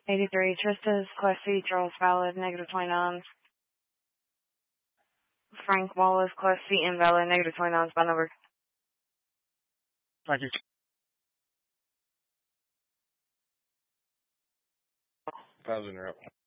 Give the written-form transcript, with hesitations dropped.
83, Trista's Class C, Charles valid, negative 29. Frank Wallace, Class C, invalid, negative 29, by number. Thank you. Pause interrupt.